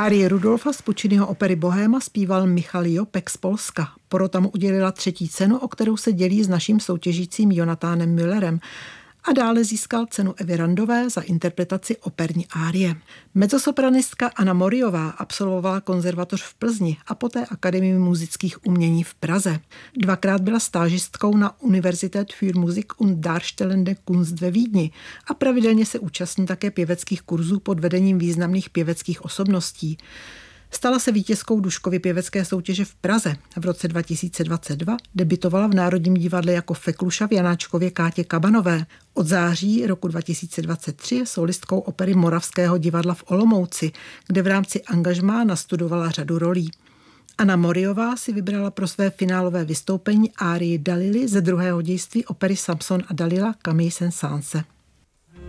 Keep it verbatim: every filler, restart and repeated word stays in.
Árii Rudolfa z Pucciniho opery Bohéma zpíval Michal Jopek z Polska. Porota mu udělila třetí cenu, o kterou se dělí s naším soutěžícím Jonatánem Müllerem. A dále získal cenu Evy Randové za interpretaci operní árie. Mezzosopranistka Anna Moriová absolvovala konzervatoř v Plzni a poté Akademii muzických umění v Praze. Dvakrát byla stážistkou na Universität für Musik und Darstellende Kunst ve Vídni a pravidelně se účastní také pěveckých kurzů pod vedením významných pěveckých osobností. Stala se vítězkou Duškovy pěvecké soutěže v Praze. V roce dva tisíce dvacet dva debutovala v Národním divadle jako Fekluša v Janáčkově Kátě Kabanové. Od září roku dva tisíce dvacet tři je solistkou opery Moravského divadla v Olomouci, kde v rámci angažmá nastudovala řadu rolí. Anna Moriová si vybrala pro své finálové vystoupení árii Dalily ze druhého dějství opery Samson a Dalila Camille Saint-Saëns.